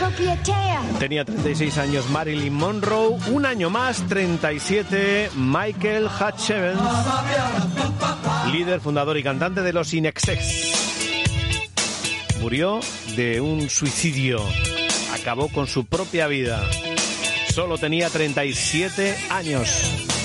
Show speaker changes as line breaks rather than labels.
Tenía 36 años Marilyn Monroe, un año más, 37, Michael Hutch Evans, líder, fundador y cantante de los In-Excess. Murió de un suicidio, acabó con su propia vida. Solo tenía 37 años.